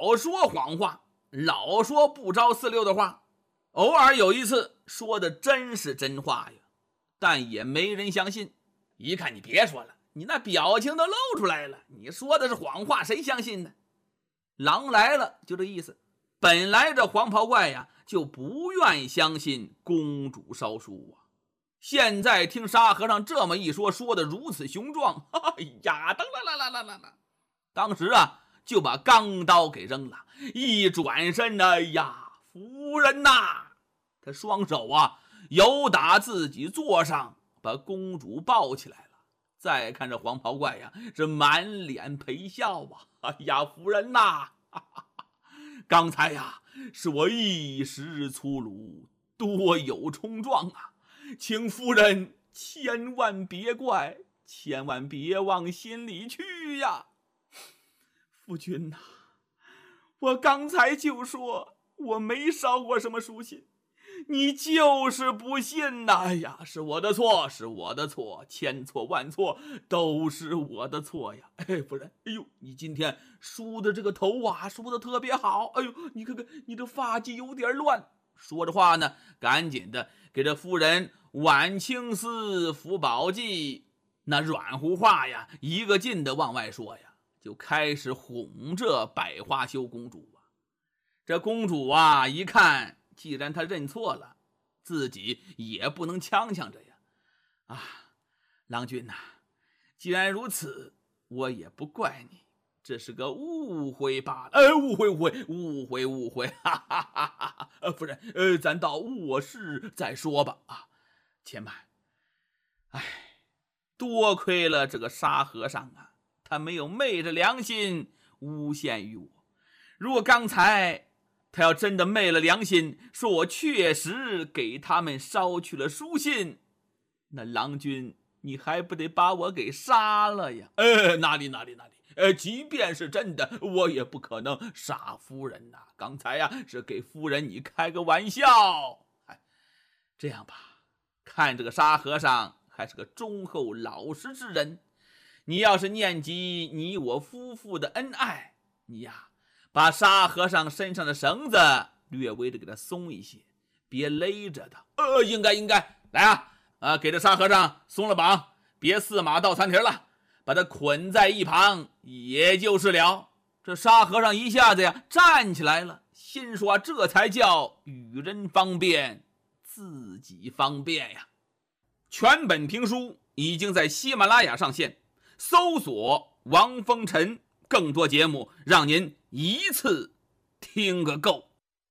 老说谎话，老说不着四六的话，偶尔有一次说的真是真话呀，但也没人相信。一看你别说了，你那表情都露出来了，你说的是谎话，谁相信呢？狼来了就这意思。本来这黄袍怪呀就不愿意相信公主烧书啊，现在听沙和尚这么一说，说的如此雄壮，哎呀，当时啊就把钢刀给扔了，一转身，哎呀，夫人呐，他双手啊由打自己座上把公主抱起来了。再看这黄袍怪呀，这满脸陪笑啊，哎呀，夫人呐，刚才呀是我一时粗鲁，多有冲撞啊，请夫人千万别怪，千万别往心里去呀。夫君呐，我刚才就说我没烧过什么书信，你就是不信呐。哎呀，是我的错，是我的错，千错万错都是我的错呀。哎，夫人，哎呦，你今天梳的这个头啊，梳的特别好。哎呦，你看看你的发髻有点乱。说着话呢，赶紧的给这夫人挽青丝、服宝髻，那软乎话呀，一个劲的往外说呀，就开始哄这百花羞公主啊。这公主啊一看，既然她认错了，自己也不能呛着呀。啊，郎君呐，既然如此，我也不怪你，这是个误会罢了。误会，哈哈哈哈！夫人，咱到卧室再说吧。啊，且慢。哎，多亏了这个沙和尚啊，他没有昧着良心诬陷于我。如果刚才他要真的昧了良心，说我确实给他们捎去了书信，那郎君你还不得把我给杀了呀？哪里，即便是真的，我也不可能杀夫人呐。刚才呀是给夫人你开个玩笑。这样吧，看这个沙和尚还是个忠厚老实之人，你要是念及你我夫妇的恩爱，你呀把沙和尚身上的绳子略微的给他松一些，别勒着他。应该来啊，给这沙和尚松了绑，别4马倒3蹄了，把他捆在一旁，也就是了。这沙和尚一下子呀站起来了，心说这才叫与人方便，自己方便呀。全本评书已经在喜马拉雅上线，搜索王风尘，更多节目让您一次听个够。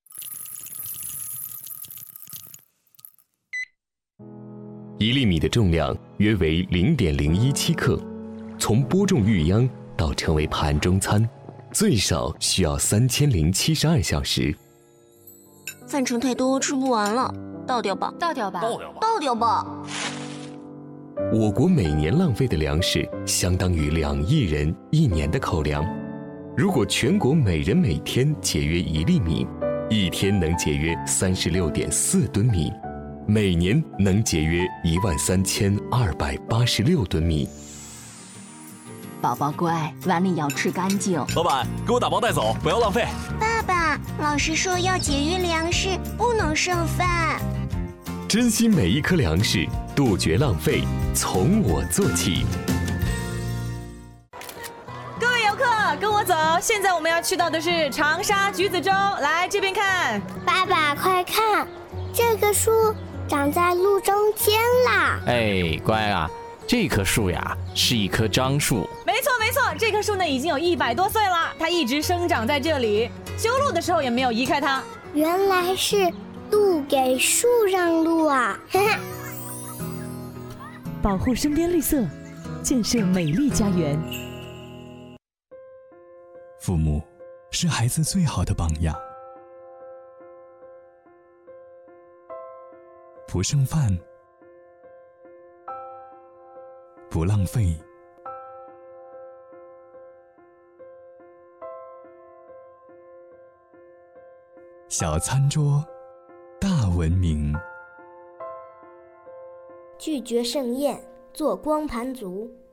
1粒米的重量约为 0.017 克，从播种育秧到成为盘中餐，最少需要3072小时。 饭盛太多，吃不完了，倒掉吧。 我国每年浪费的粮食相当于2亿人1年的口粮。如果全国每人每天节约1粒米，一天能节约36.4吨米，每年能节约13286吨米。 宝宝乖，碗里要吃干净。 老板，给我打包带走，不要浪费。 爸爸，老师说要节约粮食，不能剩饭。 珍惜每一颗粮食，杜绝浪费，从我做起。 各位游客，跟我走，现在我们要去到的是长沙橘子洲，来这边看。 爸爸，快看，这个树长在路中间啦！ 哎，乖啊，这棵树呀是一棵樟树。 没错，这棵树呢已经有100多岁了，它一直生长在这里，修路的时候也没有移开它。 原来是路给树让路啊！ 保护身边绿色，建设美丽家园。 父母是孩子最好的榜样。不剩饭，不浪费，小餐桌，大文明。 拒绝盛宴，做光盘族。